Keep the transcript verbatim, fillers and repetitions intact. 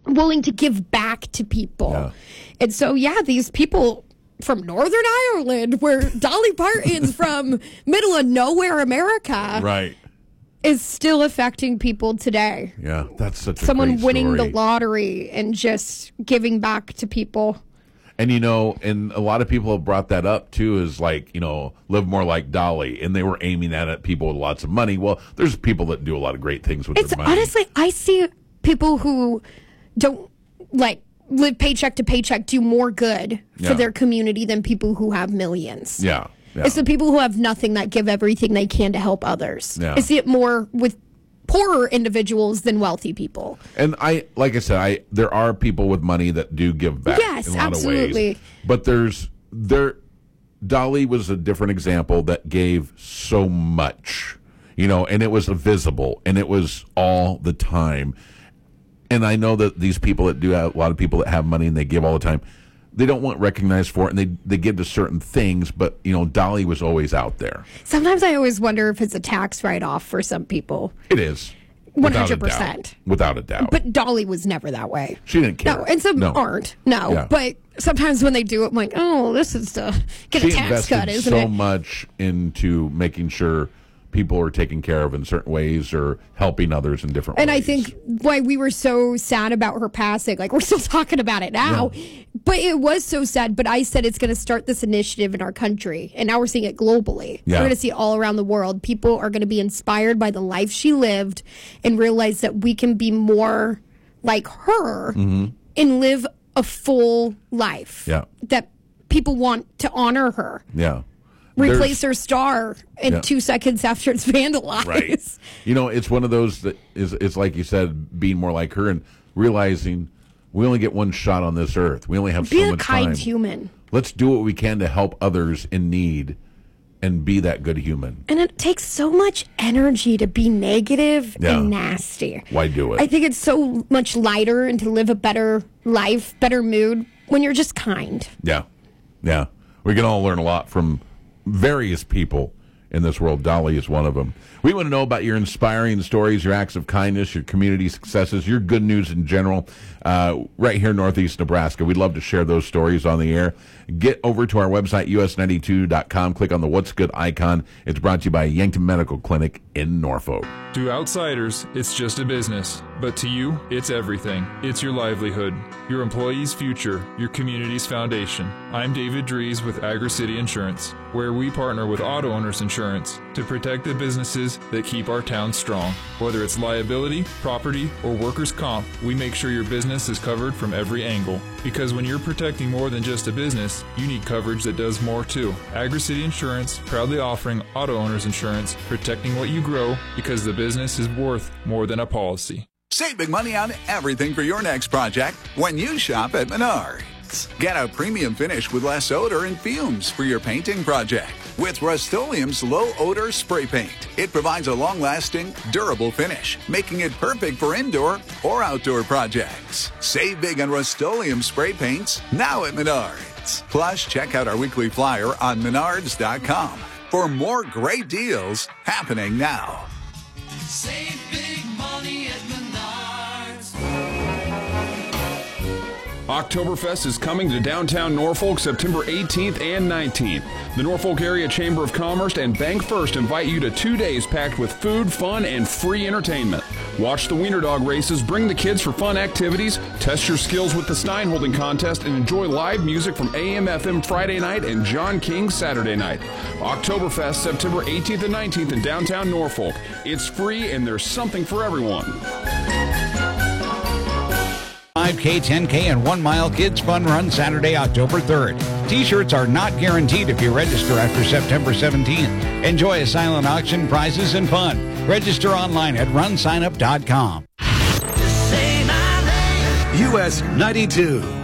willing to give back to people. Yeah. And so, yeah, these people from Northern Ireland, where Dolly Parton's from middle of nowhere America, Right. is still affecting people today. Yeah, that's such a Someone great winning story. the lottery and just giving back to people. And, you know, and a lot of people have brought that up, too, is like, you know, live more like Dolly. And they were aiming that at people with lots of money. Well, there's people that do a lot of great things with It's their money. honestly, I see people who don't, like, live paycheck to paycheck do more good Yeah. for their community than people who have millions. Yeah. yeah. It's the people who have nothing that give everything they can to help others. Yeah. I see it more with poorer individuals than wealthy people. And I, like I said, I there are people with money that do give back Yes, in a lot absolutely. of ways. But there's there, Dolly was a different example that gave so much, you know, and it was visible and it was all the time. And I know that these people that do have, a lot of people that have money and they give all the time, they don't want recognized for it, and they they give to certain things. But you know, Dolly was always out there. Sometimes I always wonder if it's a tax write-off for some people. It is one without a hundred doubt. percent. Without a doubt. But Dolly was never that way. She didn't care. No, and some No. aren't. No, Yeah. but sometimes when they do it, I'm like, oh, this is to get She a tax invested cut, isn't so it? much into making sure people are taken care of in certain ways or helping others in different And ways. I think why we were so sad about her passing, like we're still talking about it now, but it was so sad. But I said it's going to start this initiative in our country, and now we're seeing it globally. Yeah. We're going to see it all around the world. People are going to be inspired by the life she lived and realize that we can be more like her Mm-hmm. and live a full life. Yeah. That people want to honor her. yeah. Replace her star in Yeah. two seconds after it's vandalized. Right. You know, it's one of those that is, it's like you said, being more like her and realizing we only get one shot on this earth. We only have Be so a much kind time. human. Let's do what we can to help others in need and be that good human. And it takes so much energy to be negative Yeah. and nasty. Why do it? I think it's so much lighter and to live a better life, better mood when you're just kind. Yeah. Yeah. We can all learn a lot from various people in this world. Dolly is one of them. We want to know about your inspiring stories, your acts of kindness, your community successes, your good news in general, uh, right here in Northeast Nebraska. We'd love to share those stories on the air. Get over to our website, U S ninety-two dot com. Click on the What's Good icon. It's brought to you by Yankton Medical Clinic in Norfolk. To outsiders, it's just a business. But to you, it's everything. It's your livelihood, your employees' future, your community's foundation. I'm David Dries with Agri-City Insurance, where we partner with Auto Owners Insurance to protect the businesses that keep our town strong. Whether it's liability, property, or workers' comp, we make sure your business is covered from every angle. Because when you're protecting more than just a business, you need coverage that does more too. Agri-City Insurance, proudly offering Auto Owners Insurance, protecting what you grow because the business is worth more than a policy. Save big money on everything for your next project when you shop at Menards. Get a premium finish with less odor and fumes for your painting project with Rust-Oleum's low odor spray paint. It provides a long-lasting, durable finish, making it perfect for indoor or outdoor projects. Save big on Rust-Oleum spray paints now at Menards. Plus, check out our weekly flyer on menards dot com for more great deals happening now. Save big money at Menards. Oktoberfest is coming to downtown Norfolk September eighteenth and nineteenth. The Norfolk Area Chamber of Commerce and Bank First invite you to two days packed with food, fun, and free entertainment. Watch the Wiener Dog races, bring the kids for fun activities, test your skills with the Stein Holding Contest, and enjoy live music from A M F M Friday night and John King Saturday night. Oktoberfest September eighteenth and nineteenth in downtown Norfolk. It's free and there's something for everyone. five K, ten K, and one mile Kids Fun Run Saturday, October third. T-shirts are not guaranteed if you register after September seventeenth. Enjoy a silent auction, prizes, and fun. Register online at run sign up dot com. Say my name. U S ninety-two.